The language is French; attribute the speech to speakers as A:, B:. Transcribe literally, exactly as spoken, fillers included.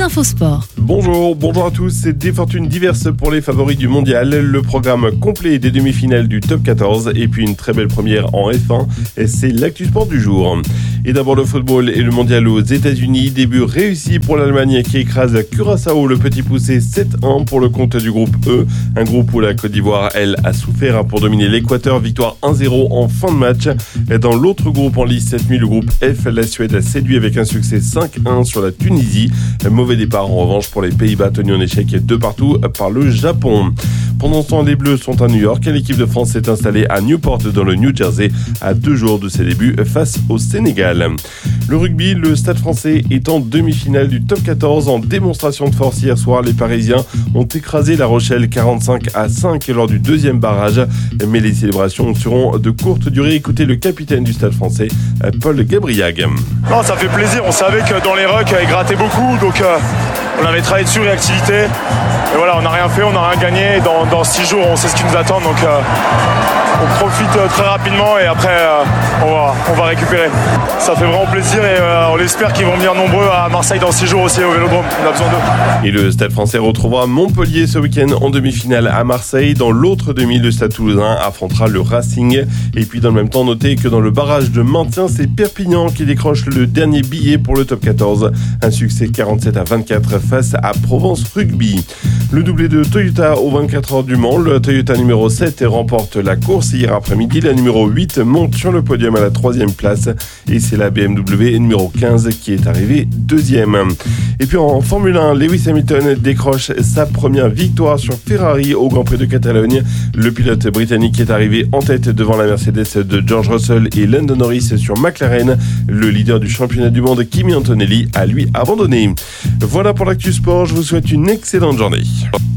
A: Infosport.
B: Bonjour, bonjour à tous. C'est des fortunes diverses pour les favoris du mondial. Le programme complet des demi-finales du top quatorze et puis une très belle première en F un. C'est l'actu sport du jour. Et d'abord le football et le mondial aux États-Unis. Début réussi pour l'Allemagne qui écrase Curaçao, le petit poussé sept un pour le compte du groupe E. Un groupe où la Côte d'Ivoire, elle, a souffert pour dominer l'Équateur. Victoire un zéro en fin de match. Dans l'autre groupe en lice cette nuit, le groupe F, la Suède a séduit avec un succès cinq un sur la Tunisie. Mauvais départ en revanche pour les Pays-Bas, tenus en échec de partout par le Japon. Pendant ce temps, les Bleus sont à New York et l'équipe de France s'est installée à Newport dans le New Jersey à deux jours de ses débuts face au Sénégal. Le rugby, le Stade français est en demi-finale du top quatorze en démonstration de force hier soir. Les Parisiens ont écrasé La Rochelle quarante-cinq à cinq lors du deuxième barrage. Mais les célébrations seront de courte durée. Écoutez le capitaine du Stade français, Paul Gabriag.
C: Non, ça fait plaisir. On savait que dans les rucks, il grattait beaucoup. Donc euh, on avait travaillé dessus, réactivité. Et voilà, on n'a rien fait, on n'a rien gagné. Dans, dans six jours, on sait ce qui nous attend. Donc euh, on profite euh, très rapidement et après, euh, on, va, on va récupérer. Ça fait vraiment plaisir et euh, on espère qu'ils vont venir nombreux à Marseille dans six jours aussi au Vélodrome. On a besoin d'eux.
B: Et le Stade français retrouvera Montpellier ce week-end en demi-finale à Marseille. Dans l'autre demi, le Stade toulousain affrontera le Racing. Et puis dans le même temps, notez que dans le barrage de maintien, c'est Perpignan qui décroche le dernier billet pour le top quatorze. Un succès quarante-sept à vingt-quatre face à Provence Rugby. Le doublé de Toyota aux vingt-quatre heures du Mans. Le Toyota numéro sept remporte la course hier après-midi. La numéro huit monte sur le podium à la troisième place. Et c'est la B M W numéro quinze qui est arrivée deuxième. Et puis en Formule un, Lewis Hamilton décroche sa première victoire sur Ferrari au Grand Prix de Catalogne. Le pilote britannique est arrivé en tête devant la Mercedes de George Russell et Lando Norris sur McLaren. Le leader du championnat du monde, Kimi Antonelli, a lui abandonné. Voilà pour l'actu sport. Je vous souhaite une excellente journée.